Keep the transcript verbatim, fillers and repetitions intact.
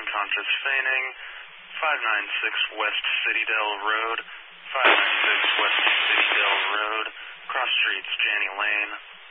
unconscious feigning, five ninety-six West Citydale Road, five ninety-six West Citydale Road, cross streets Janney Lane.